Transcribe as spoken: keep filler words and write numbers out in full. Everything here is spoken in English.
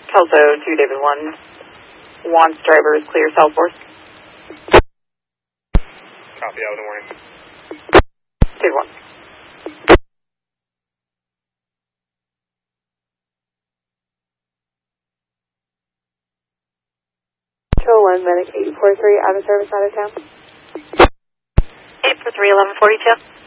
Kelso two David one. Wants drivers clear Salesforce. Copy, out of the morning. David one. Control one, Medic eight four three, out of service, out of town. eight four three, eleven forty-two.